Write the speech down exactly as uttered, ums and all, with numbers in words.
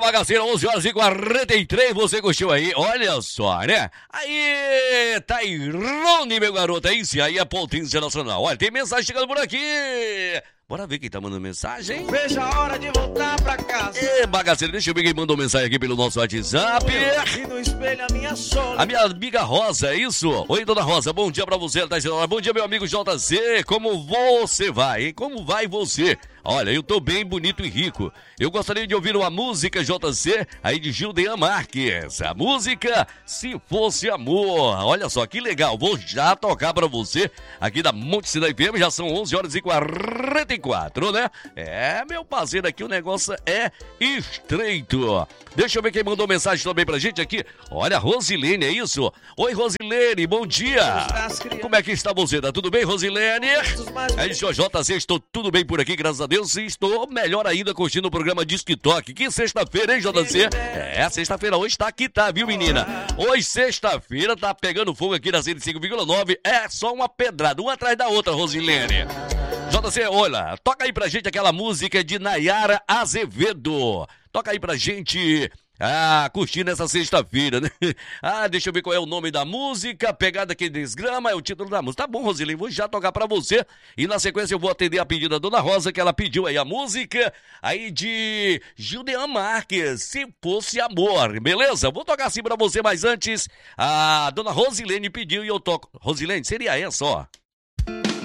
Bagaceira, onze horas e quarenta e três, você gostou aí? Olha só, né? Aí, Tairone, meu garoto, aí sim, aí a potência nacional. Olha, tem mensagem chegando por aqui. Bora ver quem tá mandando mensagem. Veja a hora de voltar pra casa. Ê, bagaceira, deixa eu ver quem mandou mensagem aqui pelo nosso WhatsApp. E no espelho a minha sola. A minha amiga Rosa, é isso? Oi, dona Rosa, bom dia pra você. Tá dizendo, bom dia, meu amigo J Z. Como você vai, hein? Como vai você? Olha, eu tô bem bonito e rico. Eu gostaria de ouvir uma música, J C, aí de Gildean Marques. A música Se Fosse Amor. Olha só, que legal. Vou já tocar pra você aqui da Monte Sinai F M. Já são onze horas e quarenta e quatro, né? É, meu parceiro, aqui o negócio é estreito. Deixa eu ver quem mandou mensagem também pra gente aqui. Olha, Rosilene, é isso? Oi, Rosilene, bom dia. Como é que está você? Tá tudo bem, Rosilene? É isso, J C, estou tudo bem por aqui, graças a Deus. E estou melhor ainda curtindo o programa Disque Toque. Que sexta-feira, hein, J C? É, sexta-feira hoje tá aqui, tá, viu, menina? Hoje, sexta-feira, tá pegando fogo aqui na cento e cinco vírgula nove. É só uma pedrada, uma atrás da outra, Rosilene. J C, olha, toca aí pra gente aquela música de Nayara Azevedo. Toca aí pra gente... Ah, curtindo essa sexta-feira, né? Ah, deixa eu ver qual é o nome da música. Pegada que desgrama é o título da música. Tá bom, Rosilene, vou já tocar pra você. E na sequência eu vou atender a pedida da Dona Rosa, que ela pediu aí a música aí de Gildean Marques, Se Fosse Amor, beleza? Vou tocar assim pra você, mas antes a Dona Rosilene pediu e eu toco. Rosilene, seria essa, ó.